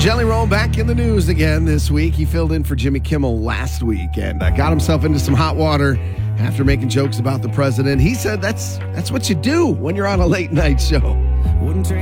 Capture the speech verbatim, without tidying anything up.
Jelly Roll back in the news again this week. He filled in for Jimmy Kimmel last week and uh, got himself into some hot water after making jokes about the president. He said that's that's what you do when you're on a late night show. Wouldn't trade